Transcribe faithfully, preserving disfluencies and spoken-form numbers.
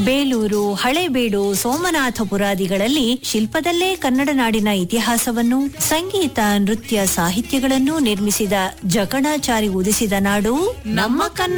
ಬೇಲೂರು, ಹಳೇಬೀಡು, ಸೋಮನಾಥಪುರಾದಿಗಳಲ್ಲಿ ಶಿಲ್ಪದಲ್ಲೇ ಕನ್ನಡ ನಾಡಿನ ಇತಿಹಾಸವನ್ನು, ಸಂಗೀತ, ನೃತ್ಯ, ಸಾಹಿತ್ಯಗಳನ್ನು ನಿರ್ಮಿಸಿದ ಜಕಣಾಚಾರಿ ಉದಿಸಿದ ನಾಡು ನಮ್ಮ ಕನ್ನಡ.